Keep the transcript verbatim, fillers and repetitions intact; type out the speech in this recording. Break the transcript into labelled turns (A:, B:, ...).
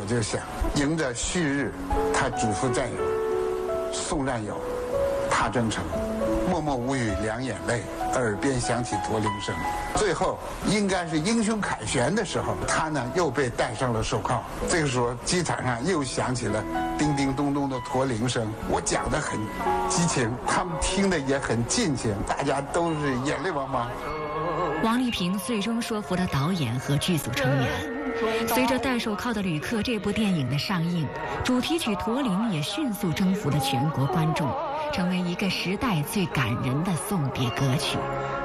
A: 就想，迎着旭日，他嘱咐战友，送战友，踏征程，默默无语，两眼泪，耳边响起驼铃声。最后应该是英雄凯旋的时候，他呢又被戴上了手铐。这个时候机场上又响起了叮叮咚咚的驼铃声。我讲得很激情，他们听得也很尽情，大家都是眼泪汪汪。
B: 王丽萍最终说服了导演和剧组成员。随着《戴手铐的旅客》这部电影的上映，主题曲《驼铃》也迅速征服了全国观众，成为一个时代最感人的送别歌曲。